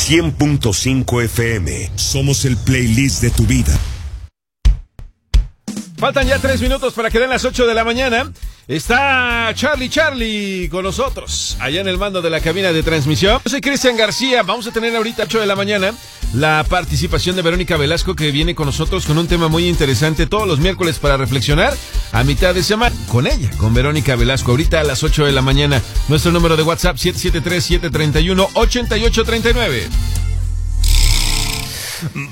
100.5 FM. Somos el playlist de tu vida. Faltan ya 3 minutos para que den las 8 de la mañana. Está Charlie con nosotros, allá en el mando de la cabina de transmisión. Yo soy Cristian García. Vamos a tener ahorita 8 de la mañana la participación de Verónica Velasco, que viene con nosotros con un tema muy interesante todos los miércoles para reflexionar a mitad de semana con ella, con Verónica Velasco. Ahorita a las 8 de la mañana. Nuestro número de WhatsApp 773-731-8839.